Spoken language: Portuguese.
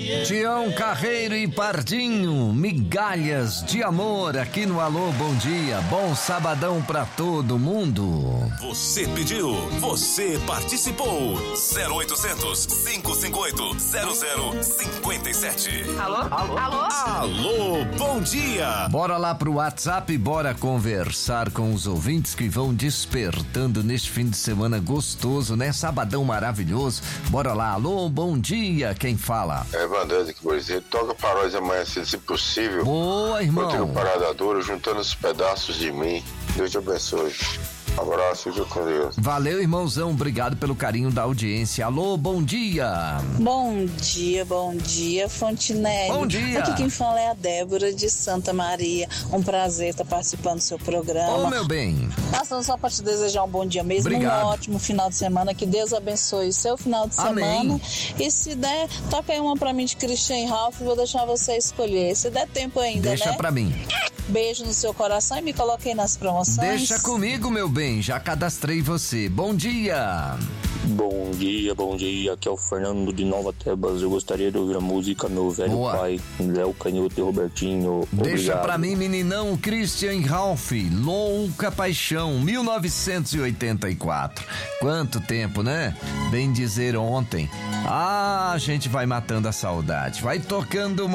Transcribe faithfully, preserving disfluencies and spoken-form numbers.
Tião Carreiro e Pardinho, migalhas de amor aqui no Alô Bom Dia. Bom sabadão pra todo mundo. Você pediu, você participou. zero oitocentos, cinco cinco oito, zero zero cinco sete. Alô? Alô? Alô? Alô, bom dia. Bora lá pro WhatsApp, bora conversar com os ouvintes que vão despertando neste fim de semana gostoso, né? Sabadão maravilhoso. Bora lá, alô, bom dia, quem fala? É Vandese aqui, por exemplo. Toca para nós amanhã, se possível. Boa, irmão. Botei no Parada Dura, juntando os pedaços de mim. Deus te abençoe. Abraço, fica com Deus. Valeu, irmãozão, obrigado pelo carinho da audiência. Alô, bom dia. Bom dia, bom dia, Fontinelli. Bom dia. Aqui quem fala é a Débora de Santa Maria. Um prazer estar participando do seu programa. Ô, meu bem. Passando só para te desejar um bom dia mesmo, Obrigado. um ótimo final de semana, que Deus abençoe o seu final de Amém. semana. E se der, toca aí uma pra mim de Christian Ralph, vou deixar você escolher. Se der tempo ainda, Deixa né? pra mim. Beijo no seu coração e me coloquei nas promoções. Deixa comigo, meu bem, já cadastrei você. Bom dia. Bom dia, bom dia. Aqui é o Fernando de Nova Tebas. Eu gostaria de ouvir a música Meu Velho Boa. Pai, Léo Canhoto e Robertinho. Deixa Obrigado. pra mim, meninão, Christian Ralph, Louca Paixão, mil novecentos e oitenta e quatro. Quanto tempo, né? Bem dizer ontem. Ah, a gente vai matando a saudade. Vai tocando